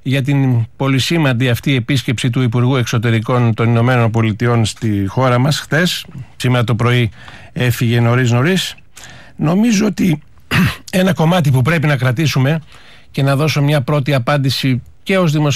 για την πολυσήμαντη αυτή επίσκεψη του Υπουργού Εξωτερικών των Ηνωμένων Πολιτειών στη χώρα μας χτες. Σήμερα το πρωί έφυγε νωρίς. Νομίζω ότι ένα κομμάτι που πρέπει να κρατήσουμε και να δώσω μια πρώτη απάντηση και ως